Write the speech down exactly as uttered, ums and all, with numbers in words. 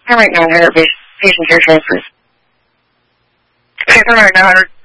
I write nine hundred patient care transfers. Okay, I write nine hundred